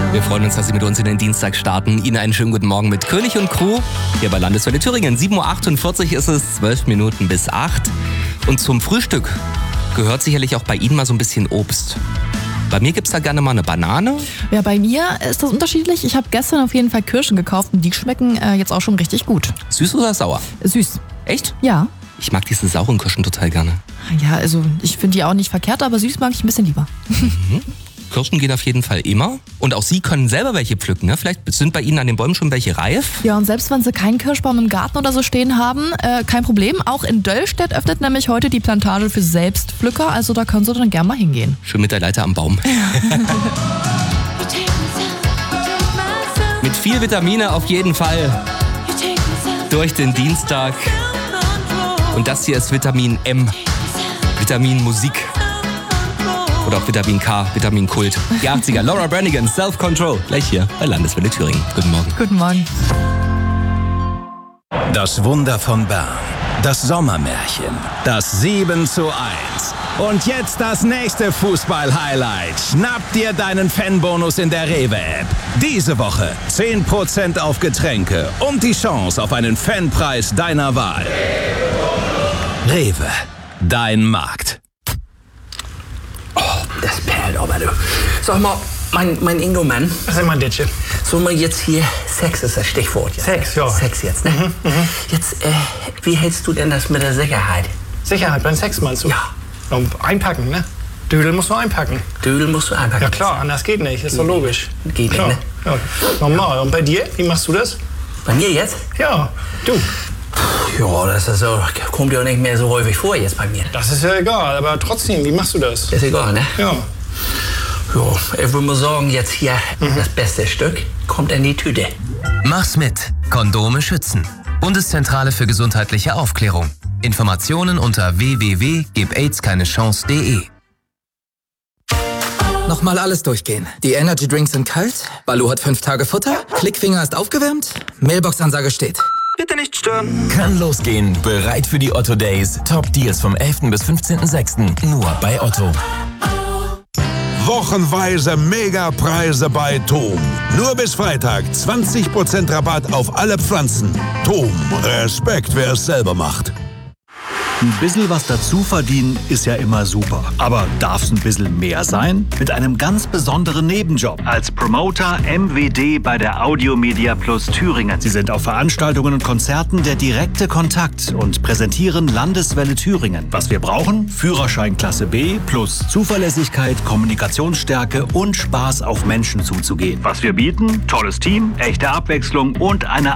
Wir freuen uns, dass Sie mit uns in den Dienstag starten. Ihnen einen schönen guten Morgen mit König und Crew hier bei Landeswelle Thüringen. 7.48 Uhr ist es, 12 Minuten bis 8. Und zum Frühstück gehört sicherlich auch bei Ihnen mal so ein bisschen Obst. Bei mir gibt's da gerne mal eine Banane. Ja, bei mir ist das unterschiedlich. Ich habe gestern auf jeden Fall Kirschen gekauft und die schmecken jetzt auch schon richtig gut. Süß oder sauer? Süß. Echt? Ja. Ich mag diese sauren Kirschen total gerne. Ja, also ich finde die auch nicht verkehrt, aber süß mag ich ein bisschen lieber. Kirschen gehen auf jeden Fall immer. Und auch Sie können selber welche pflücken, ne? Vielleicht sind bei Ihnen an den Bäumen schon welche reif. Ja, und selbst wenn Sie keinen Kirschbaum im Garten oder so stehen haben, kein Problem. Auch in Döllstedt öffnet nämlich heute die Plantage für Selbstpflücker. Also da können Sie dann gerne mal hingehen. Schön mit der Leiter am Baum. Mit viel Vitamine auf jeden Fall durch den Dienstag. Und das hier ist Vitamin M. Vitamin Musik. Oder auch Vitamin K, Vitamin Kult. Die 80er, Laura Branigan, Self-Control. Gleich hier bei Landeswelle Thüringen. Guten Morgen. Guten Morgen. Das Wunder von Bern. Das Sommermärchen. Das 7:1. Und jetzt das nächste Fußball-Highlight. Schnapp dir deinen Fanbonus in der Rewe-App. Diese Woche 10% auf Getränke und die Chance auf einen Fanpreis deiner Wahl. Rewe. Dein Markt. Das perlt aber, du. Sag mal, mein Ingo-Mann. Was ist mein Ditche? So mal jetzt hier, Sex ist das Stichwort jetzt. Sex, ja. Sex jetzt, ne? Jetzt, wie hältst du denn das mit der Sicherheit? Sicherheit beim Sex meinst du? Ja. Und einpacken, ne? Dödel musst du einpacken. Dödel musst du einpacken. Ja klar, anders geht nicht, ist doch logisch. Geht klar. nicht, ne? Ja, normal. Und bei dir, wie machst du das? Bei mir jetzt? Ja, du. Ja, das ist so, kommt ja nicht mehr so häufig vor jetzt bei mir. Das ist ja egal, aber trotzdem, wie machst du das? Ist egal, ne? Ja. Ja, ich würde mal sagen, jetzt hier das beste Stück kommt in die Tüte. Mach's mit. Kondome schützen. Bundeszentrale für gesundheitliche Aufklärung. Informationen unter www.gebaidskeinechance.de. Nochmal alles durchgehen. Die Energy Drinks sind kalt, Baloo hat 5 Tage Futter, Klickfinger ist aufgewärmt, Mailbox-Ansage steht. Bitte nicht stören. Kann losgehen. Bereit für die Otto Days. Top Deals vom 11. bis 15.06. Nur bei Otto. Wochenweise Megapreise bei TOM. Nur bis Freitag 20% Rabatt auf alle Pflanzen. TOM, Respekt, wer es selber macht. Ein bisschen was dazu verdienen ist ja immer super. Aber darf es ein bisschen mehr sein? Mit einem ganz besonderen Nebenjob. Als Promoter MWD bei der Audiomedia Plus Thüringen. Sie sind auf Veranstaltungen und Konzerten der direkte Kontakt und präsentieren Landeswelle Thüringen. Was wir brauchen? Führerschein Klasse B plus Zuverlässigkeit, Kommunikationsstärke und Spaß auf Menschen zuzugehen. Was wir bieten? Tolles Team, echte Abwechslung und eine